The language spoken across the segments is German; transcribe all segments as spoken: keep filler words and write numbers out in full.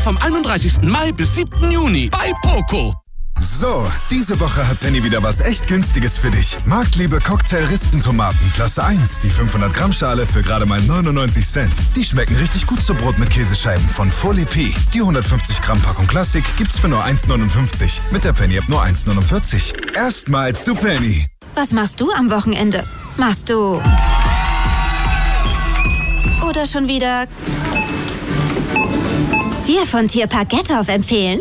vom einunddreißigsten Mai bis siebten Juni bei Poco. So, diese Woche hat Penny wieder was echt Günstiges für dich. Marktliebe Cocktail-Rispentomaten, Klasse eins, die fünfhundert Gramm Schale für gerade mal neunundneunzig Cent. Die schmecken richtig gut zu Brot mit Käsescheiben von Folie P. Die hundertfünfzig Gramm Packung Klassik gibt's für nur eins neunundfünfzig. Mit der Penny ab nur eins neunundvierzig. Erstmal zu Penny. Was machst du am Wochenende? Machst du... Oder schon wieder... Wir von Tierpark Gettorf empfehlen...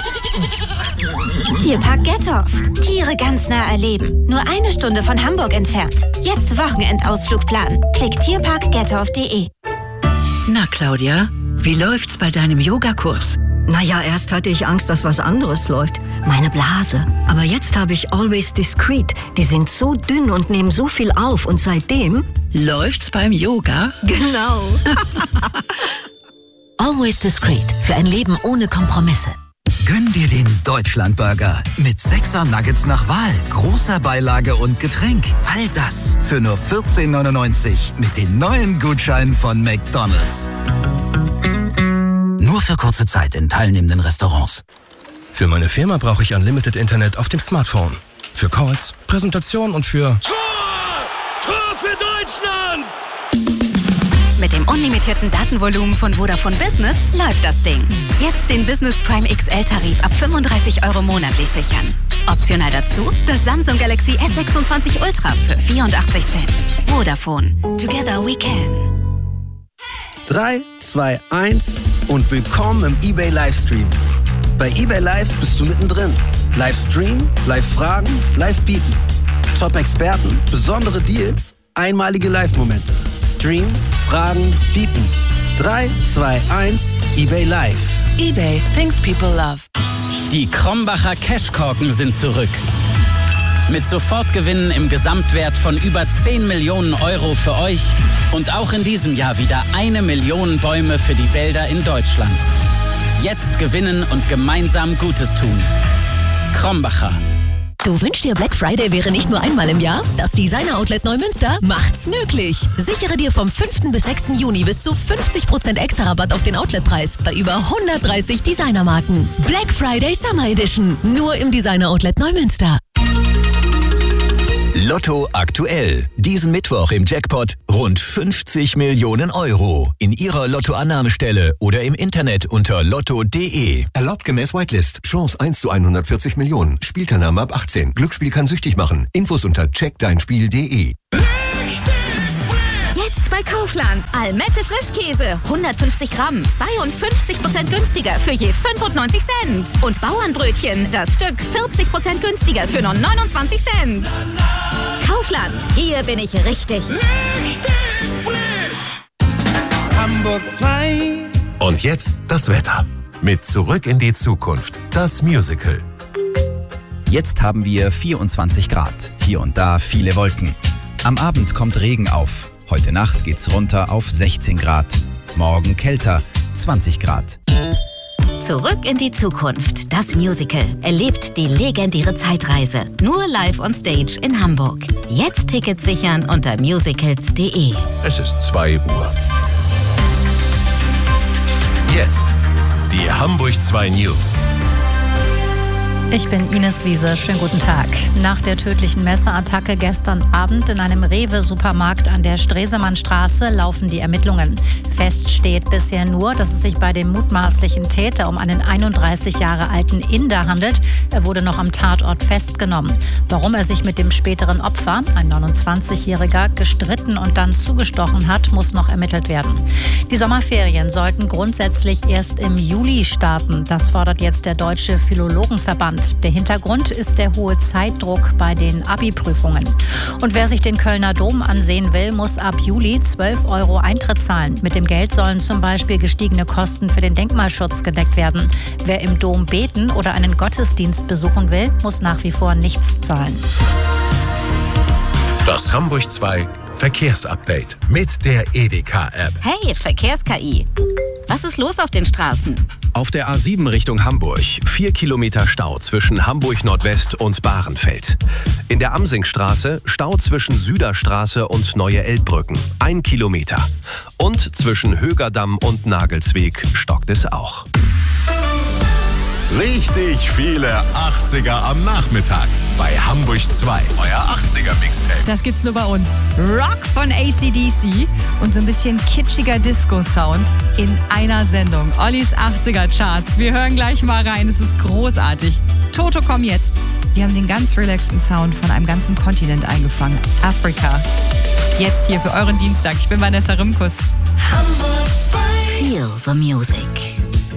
Tierpark Gettorf. Tiere ganz nah erleben. Nur eine Stunde von Hamburg entfernt. Jetzt Wochenendausflug planen. Klick tierpark gettorf punkt de. Na, Claudia, wie läuft's bei deinem Yogakurs? Naja, erst hatte ich Angst, dass was anderes läuft. Meine Blase. Aber jetzt habe ich Always Discreet. Die sind so dünn und nehmen so viel auf. Und seitdem... Läuft's beim Yoga? Genau. Always Discreet. Für ein Leben ohne Kompromisse. Gönn dir den Deutschlandburger mit sechser Nuggets nach Wahl, großer Beilage und Getränk. All das für nur vierzehn neunundneunzig mit den neuen Gutscheinen von McDonald's. Nur für kurze Zeit in teilnehmenden Restaurants. Für meine Firma brauche ich Unlimited Internet auf dem Smartphone. Für Calls, Präsentation und für... Tor! Tor für Deutschland! Mit dem unlimitierten Datenvolumen von Vodafone Business läuft das Ding. Jetzt den Business Prime X L-Tarif ab fünfunddreißig Euro monatlich sichern. Optional dazu das Samsung Galaxy S sechsundzwanzig Ultra für vierundachtzig Cent. Vodafone. Together we can. drei, zwei, eins und willkommen im eBay Livestream. Bei eBay Live bist du mittendrin. Livestream, Live-Fragen, Live-Bieten. Top-Experten, besondere Deals, einmalige Live-Momente. Stream, Fragen, Bieten. drei, zwei, eins, eBay Live. eBay, things people love. Die Krombacher Cashkorken sind zurück. Mit Sofortgewinnen im Gesamtwert von über zehn Millionen Euro für euch und auch in diesem Jahr wieder eine Million Bäume für die Wälder in Deutschland. Jetzt gewinnen und gemeinsam Gutes tun. Krombacher. Du wünschst dir, Black Friday wäre nicht nur einmal im Jahr? Das Designer Outlet Neumünster macht's möglich. Sichere dir vom fünften bis sechsten Juni bis zu fünfzig Prozent extra Rabatt auf den Outletpreis bei über hundertdreißig Designermarken. Black Friday Summer Edition. Nur im Designer Outlet Neumünster. Lotto aktuell. Diesen Mittwoch im Jackpot rund fünfzig Millionen Euro. In Ihrer Lottoannahmestelle oder im Internet unter lotto punkt de. Erlaubt gemäß Whitelist. Chance eins zu hundertvierzig Millionen. Spielteilnahme ab achtzehn. Glücksspiel kann süchtig machen. Infos unter check dein spiel punkt de. Jetzt bei Kaufland. Almette Frischkäse. hundertfünfzig Gramm. zweiundfünfzig Prozent günstiger für je fünfundneunzig Cent. Und Bauernbrötchen. Das Stück vierzig Prozent günstiger für nur neunundzwanzig Cent. Kaufland. Hier bin ich richtig. Richtig frisch. Hamburg zwei. Und jetzt das Wetter. Mit Zurück in die Zukunft. Das Musical. Jetzt haben wir vierundzwanzig Grad. Hier und da viele Wolken. Am Abend kommt Regen auf. Heute Nacht geht's runter auf sechzehn Grad. Morgen kälter, zwanzig Grad. Zurück in die Zukunft, das Musical. Erlebt die legendäre Zeitreise. Nur live on stage in Hamburg. Jetzt Tickets sichern unter musicals punkt de. Es ist zwei Uhr. Jetzt die Hamburg zwei News. Ich bin Ines Wiese. Schönen guten Tag. Nach der tödlichen Messerattacke gestern Abend in einem Rewe-Supermarkt an der Stresemannstraße laufen die Ermittlungen. Fest steht bisher nur, dass es sich bei dem mutmaßlichen Täter um einen einunddreißig Jahre alten Inder handelt. Er wurde noch am Tatort festgenommen. Warum er sich mit dem späteren Opfer, ein neunundzwanzigjähriger, gestritten und dann zugestochen hat, muss noch ermittelt werden. Die Sommerferien sollten grundsätzlich erst im Juli starten. Das fordert jetzt der Deutsche Philologenverband. Der Hintergrund ist der hohe Zeitdruck bei den Abi-Prüfungen. Und wer sich den Kölner Dom ansehen will, muss ab Juli zwölf Euro Eintritt zahlen. Mit dem Geld sollen zum Beispiel gestiegene Kosten für den Denkmalschutz gedeckt werden. Wer im Dom beten oder einen Gottesdienst besuchen will, muss nach wie vor nichts zahlen. Das Hamburg zwei Verkehrsupdate mit der Edeka-App. Hey, Verkehrs-K I. Was ist los auf den Straßen? Auf der A sieben Richtung Hamburg. Vier Kilometer Stau zwischen Hamburg Nordwest und Bahrenfeld. In der Amsingstraße Stau zwischen Süderstraße und Neue Elbbrücken. Ein Kilometer. Und zwischen Högerdamm und Nagelsweg stockt es auch. Richtig viele achtziger am Nachmittag bei Hamburg zwei. Euer achtziger-Mixtape. Das gibt's nur bei uns. Rock von A C D C und so ein bisschen kitschiger Disco-Sound in einer Sendung. Ollis achtziger-Charts. Wir hören gleich mal rein. Es ist großartig. Toto, komm jetzt. Wir haben den ganz relaxten Sound von einem ganzen Kontinent eingefangen. Afrika. Jetzt hier für euren Dienstag. Ich bin Vanessa Rimkus. Feel the music.